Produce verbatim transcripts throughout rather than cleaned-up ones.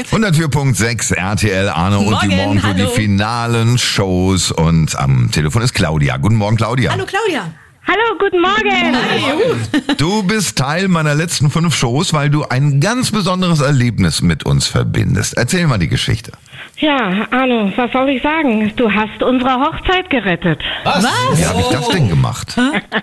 hundertvier Komma sechs R T L, Arne und die Morgen, Morgen für die hallo. finalen Shows. Und am Telefon ist Claudia. Guten Morgen, Claudia. Hallo Claudia. Hallo, guten Morgen. Du bist Teil meiner letzten fünf Shows, weil du ein ganz besonderes Erlebnis mit uns verbindest. Erzähl mal die Geschichte. Ja, Arno, was soll ich sagen? Du hast unsere Hochzeit gerettet. Was? Wie habe ich das denn gemacht?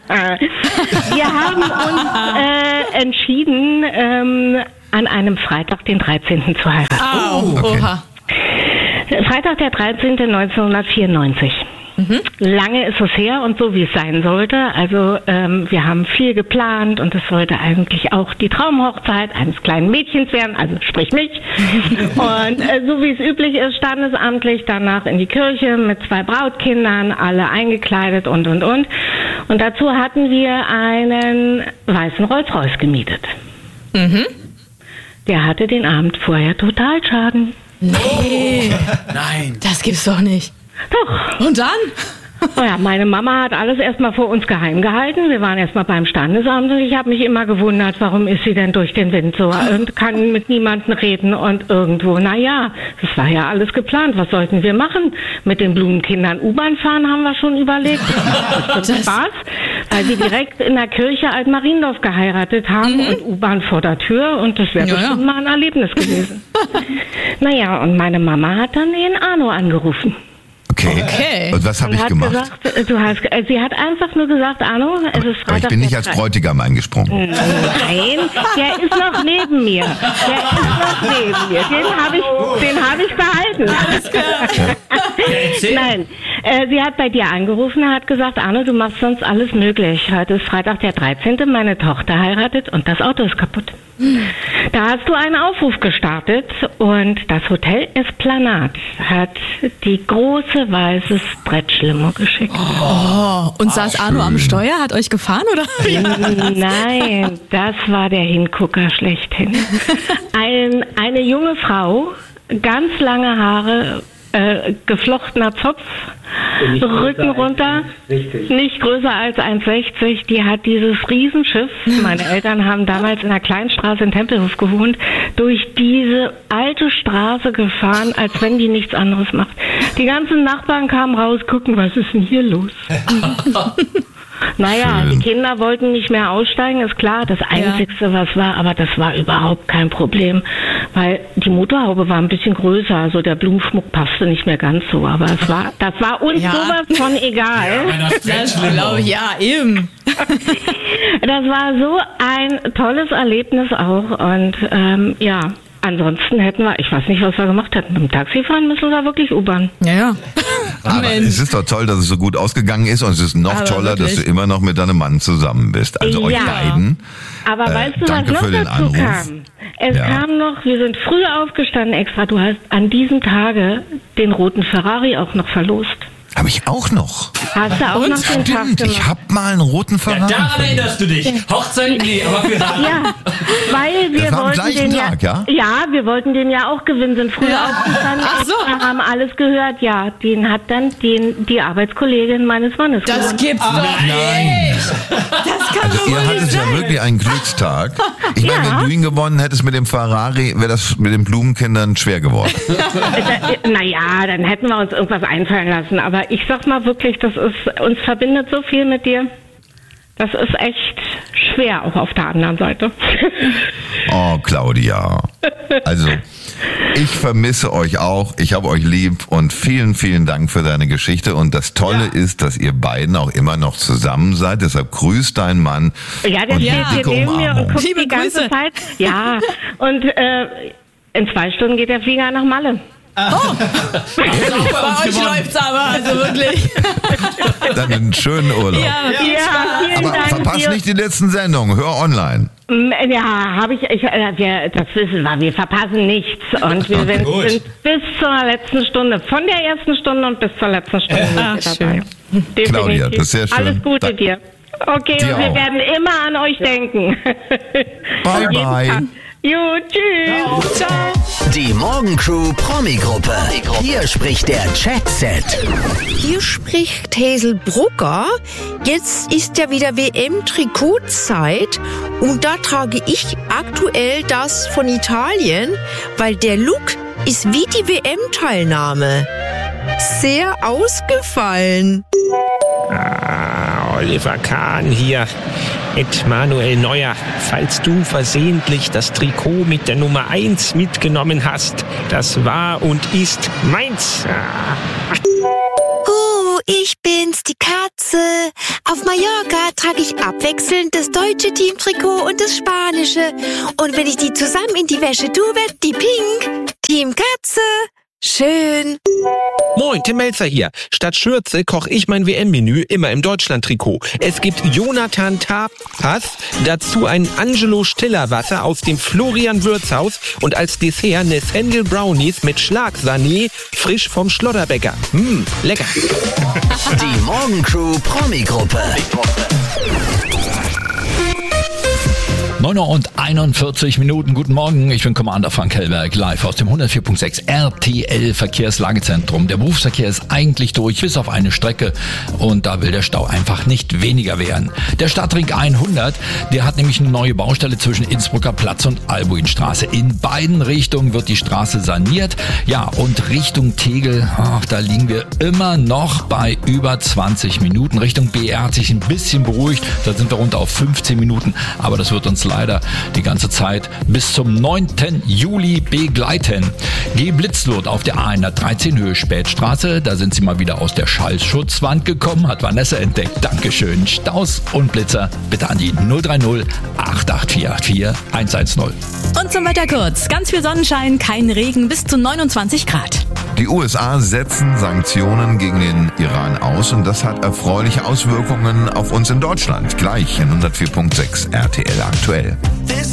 Wir haben uns äh, entschieden, ähm, an einem Freitag, den dreizehnten zu heiraten. Au, Okay. oha. Freitag, der dreizehnte neunzehnhundertvierundneunzig. Mhm. Lange ist es her und so, wie es sein sollte. Also ähm, wir haben viel geplant und es sollte eigentlich auch die Traumhochzeit eines kleinen Mädchens werden, also sprich mich. Und äh, so wie es üblich ist, standesamtlich danach in die Kirche mit zwei Brautkindern, alle eingekleidet und, und, und. Und dazu hatten wir einen weißen Rolls-Royce gemietet. Mhm. Der hatte den Abend vorher Totalschaden. Nee, Nein. das gibt's doch nicht. Doch. Und dann? Naja, meine Mama hat alles erstmal vor uns geheim gehalten. Wir waren erstmal beim Standesamt und ich habe mich immer gewundert, warum ist sie denn durch den Wind so und kann mit niemandem reden und irgendwo. Naja, das war ja alles geplant. Was sollten wir machen? Mit den Blumenkindern U-Bahn fahren haben wir schon überlegt. Das ist Spaß, weil sie direkt in der Kirche Altmariendorf geheiratet haben Mhm. und U-Bahn vor der Tür und das wäre Ja, bestimmt ja. mal ein Erlebnis gewesen. Naja, und meine Mama hat dann den Arno angerufen. Okay. Okay. Und was habe Und ich hat gemacht? Gesagt, äh, du hast, äh, sie hat einfach nur gesagt, Arno, es ist Freitag. Aber ich bin nicht der als Drei- Bräutigam eingesprungen. Nein, der ist noch neben mir. Der ist noch neben mir. Den habe ich, den habe ich behalten. Erzähl. Nein, äh, sie hat bei dir angerufen und hat gesagt, Arno, du machst sonst alles möglich. Heute ist Freitag der dreizehnte Meine Tochter heiratet und das Auto ist kaputt. Da hast du einen Aufruf gestartet und das Hotel Esplanade hat die große weiße Stretch-Limo geschickt. Oh, und saß Arno am Steuer? Hat euch gefahren, oder? Nein, das war der Hingucker schlechthin. Ein, eine junge Frau, ganz lange Haare, äh, geflochtener Zopf, Nicht größer Rücken als runter, eins Komma sechzig. nicht größer als eins Komma sechzig. Die hat dieses Riesenschiff, meine Eltern haben damals in einer Kleinstraße in Tempelhof gewohnt, durch diese alte Straße gefahren, als wenn die nichts anderes macht. Die ganzen Nachbarn kamen raus, gucken, was ist denn hier los? Naja, Schön. die Kinder wollten nicht mehr aussteigen, ist klar. Das Einzigste, was war, aber das war überhaupt kein Problem, weil die Motorhaube war ein bisschen größer, also der Blumenschmuck passte nicht mehr ganz so, aber es war, das war uns Ja. sowas von egal. Das glaube ich, ja, eben. Das war so ein tolles Erlebnis auch und ähm, ja, ansonsten hätten wir, ich weiß nicht, was wir gemacht hätten, mit dem Taxi fahren müssen oder wirklich U-Bahn. Ja, ja. Aber Mensch. es ist doch toll, dass es so gut ausgegangen ist und es ist noch Aber toller, dass wirklich. du immer noch mit deinem Mann zusammen bist. Also euch Ja. beiden. Aber Äh, weißt du, danke was noch für den dazu Anruf. kam? Es Ja. kam noch, wir sind früh aufgestanden extra, du hast an diesem Tage den roten Ferrari auch noch verlost. Habe ich auch noch. Hast du auch Und? noch den Tag Stimmt, ich gemacht? habe mal einen roten Ja, Ferrari. daran verloren. erinnerst du dich. Hochzeit? Nee, aber für Ja, weil wir Das war am wollten gleichen den Tag, ja, ja? ja, wir wollten den ja auch gewinnen, sind früher Ja. aufgestanden, Ach so. extra, haben alles gehört, ja, den hat dann den, die Arbeitskollegin meines Mannes Das gewonnen. gibt's doch Nein. nicht. Das kann Also doch ihr wohl nicht hattet ja sein. wirklich einen Glückstag. Ich meine, Ja. wenn du ihn gewonnen hättest mit dem Ferrari, wäre das mit den Blumenkindern schwer geworden. Naja, dann hätten wir uns irgendwas einfallen lassen, aber ich sag mal wirklich, das ist, uns verbindet so viel mit dir. Das ist echt schwer auch auf der anderen Seite. Oh, Claudia. Also, ich vermisse euch auch. Ich habe euch lieb und vielen, vielen Dank für deine Geschichte. Und das Tolle ist, dass ihr beiden auch immer noch zusammen seid. Deshalb grüßt dein Mann. Ja, der und steht eine hier dicke neben mir und Umarmung. guckt Liebe die ganze Grüße. Zeit. Ja, und äh, in zwei Stunden geht der Flieger nach Malle. Bei euch läuft's aber, also wirklich. Dann einen schönen Urlaub. Ja, viel Ja, Spaß. vielen Aber Dank verpasst dir. nicht die letzten Sendungen. Hör online. Mm, Ja, habe ich, ich äh, wir, das wissen wir, wir verpassen nichts und wir sind, Gut. sind bis zur letzten Stunde, von der ersten Stunde und bis zur letzten Stunde Ah, sind wir dabei. schön. Definitiv. Claudia, das ist sehr schön. Alles Gute Da- dir. Okay, Dir und wir auch. werden immer an euch denken. Bye, Auf jeden bye. Fall. Jo, tschüss. Ciao. Die Morgencrew Promi-Gruppe. Hier spricht der Chat-Set. Hier spricht Hazel Brugger. Jetzt ist ja wieder W M-Trikotzeit und da trage ich aktuell das von Italien, weil der Look ist wie die W M-Teilnahme. Sehr ausgefallen. Ah, Oliver Kahn hier. Ed Manuel Neuer, falls du versehentlich das Trikot mit der Nummer eins mitgenommen hast, das war und ist meins. Ah. Oh, ich bin's, die Katze. Auf Mallorca trage ich abwechselnd das deutsche Teamtrikot und das spanische. Und wenn ich die zusammen in die Wäsche tue, wird die pink. Team Katze. Schön. Moin, Tim Melzer hier. Statt Schürze koche ich mein W M-Menü immer im Deutschland-Trikot. Es gibt Jonathan Tapas, dazu ein Angelo Stiller-Wasser aus dem Florian Würzhaus und als Dessert eine Sandel Brownies mit Schlagsahne, frisch vom Schlotterbäcker. Mmh, lecker. Die Morgencrew Promi-Gruppe. neun Uhr und einundvierzig Minuten. Guten Morgen, ich bin Commander Frank Hellberg, live aus dem hundertvier Komma sechs R T L Verkehrslagezentrum. Der Berufsverkehr ist eigentlich durch, bis auf eine Strecke und da will der Stau einfach nicht weniger werden. Der Stadtring hundert, der hat nämlich eine neue Baustelle zwischen Innsbrucker Platz und Albuinstraße. In beiden Richtungen wird die Straße saniert. Ja, und Richtung Tegel, ach, da liegen wir immer noch bei über zwanzig Minuten. Richtung B R hat sich ein bisschen beruhigt, da sind wir runter auf fünfzehn Minuten, aber das wird uns leider die ganze Zeit bis zum neunten Juli begleiten. G. Blitzlot auf der A hundertdreizehn Höhe Spätstraße. Da sind sie mal wieder aus der Schallschutzwand gekommen, hat Vanessa entdeckt. Dankeschön. Staus und Blitzer bitte an die null drei null acht acht vier acht vier eins eins null. Und zum Wetter kurz. Ganz viel Sonnenschein, kein Regen, bis zu neunundzwanzig Grad. Die U S A setzen Sanktionen gegen den Iran aus und das hat erfreuliche Auswirkungen auf uns in Deutschland. Gleich in hundertvier Komma sechs R T L aktuell.